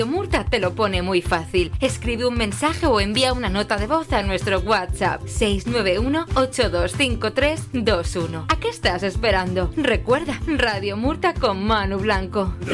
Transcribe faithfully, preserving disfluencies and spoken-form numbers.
Murta te lo pone muy fácil. Escribe un mensaje o envía una nota de voz a nuestro WhatsApp seis nueve uno, ocho dos cinco tres, dos uno. ¿A qué estás esperando? Recuerda, Radio Murta con Manu Blanco.